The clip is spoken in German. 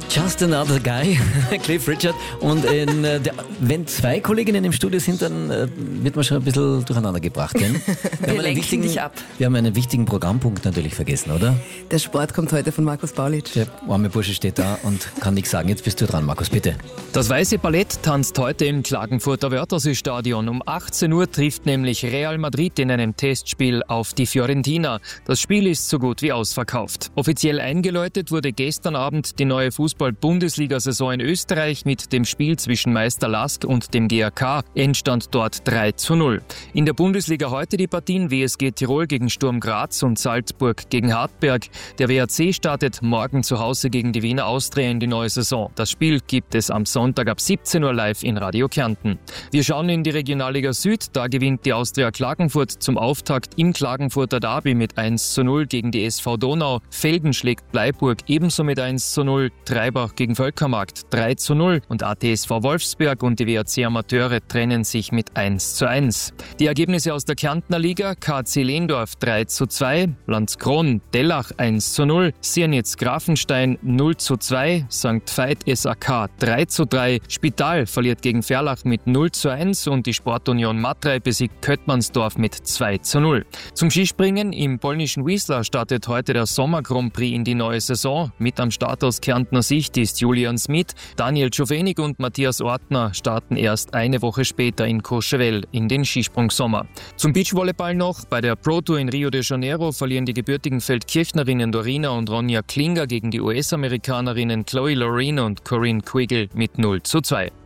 Just Another Guy, Cliff Richard. Und wenn zwei Kolleginnen im Studio sind, dann wird man schon ein bisschen durcheinander gebracht. Gell? Wir lenken dich ab. Wir haben einen wichtigen Programmpunkt natürlich vergessen, oder? Der Sport kommt heute von Markus Baulic. Der arme Bursche steht da und kann nichts sagen. Jetzt bist du dran, Markus, bitte. Das Weiße Ballett tanzt heute im Klagenfurter Wörthersee-Stadion. Um 18 Uhr trifft nämlich Real Madrid in einem Testspiel auf die Fiorentina. Das Spiel ist so gut wie ausverkauft. Offiziell eingeläutet wurde gestern Abend die neue Fußball-Bundesliga-Saison in Österreich mit dem Spiel zwischen Meister Lask und dem GAK. Endstand dort 3:0. In der Bundesliga heute die Partien WSG Tirol gegen Sturm Graz und Salzburg gegen Hartberg. Der WAC startet morgen zu Hause gegen die Wiener Austria in die neue Saison. Das Spiel gibt es am Sonntag ab 17 Uhr live in Radio Kärnten. Wir schauen in die Regionalliga Süd. Da gewinnt die Austria Klagenfurt zum Auftakt im Klagenfurter Derby mit 1:0 gegen die SV Donau. Felden schlägt Bleiburg ebenso mit 1:0. Treibach gegen Völkermarkt 3:0 und ATSV Wolfsberg und die WAC Amateure trennen sich mit 1:1. Die Ergebnisse aus der Kärntner Liga: KC Lehndorf 3:2, Landskron Dellach 1:0, Siernitz Grafenstein 0:2, St. Veit SAK 3:3, Spital verliert gegen Ferlach mit 0:1 und die Sportunion Matrei besiegt Köttmannsdorf mit 2:0. Zum Skispringen im polnischen Wiesla startet heute der Sommer Grand Prix in die neue Saison. Mit am Start aus Kärntner Sicht ist Julian Smith, Daniel Czofenig und Matthias Ortner starten erst eine Woche später in Courchevel in den Skisprungsommer. Zum Beachvolleyball noch: Bei der Pro Tour in Rio de Janeiro verlieren die gebürtigen Feldkirchnerinnen Dorina und Ronja Klinger gegen die US-Amerikanerinnen Chloe Loren und Corinne Quiggle mit 0:2.